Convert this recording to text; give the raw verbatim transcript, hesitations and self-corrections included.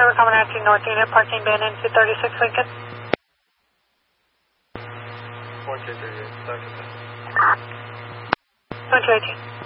four, coming out to North Unit, parking bin in two thirty-six Lincoln. one two three eight, Doctor one two eighteen.